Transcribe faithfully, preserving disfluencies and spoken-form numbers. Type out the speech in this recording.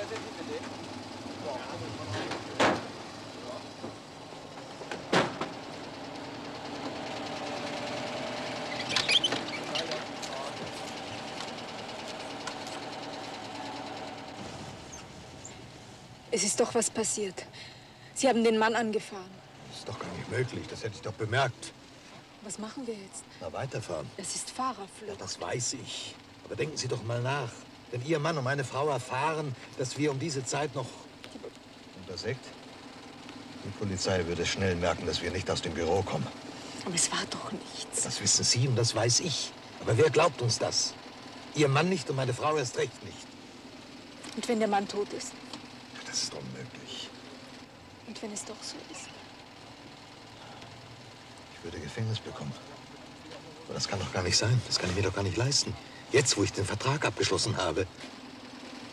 Es ist doch was passiert. Sie haben den Mann angefahren. Das ist doch gar nicht möglich. Das hätte ich doch bemerkt. Was machen wir jetzt? Na, weiterfahren. Das ist Fahrerflucht. Ja, das weiß ich. Aber denken Sie doch mal nach. Wenn Ihr Mann und meine Frau erfahren, dass wir um diese Zeit noch... Untersägt? Die Polizei würde schnell merken, dass wir nicht aus dem Büro kommen. Aber es war doch nichts. Das wissen Sie und das weiß ich. Aber wer glaubt uns das? Ihr Mann nicht und meine Frau erst recht nicht. Und wenn der Mann tot ist? Das ist unmöglich. Und wenn es doch so ist? Ich würde Gefängnis bekommen. Aber das kann doch gar nicht sein. Das kann ich mir doch gar nicht leisten. Jetzt, wo ich den Vertrag abgeschlossen habe.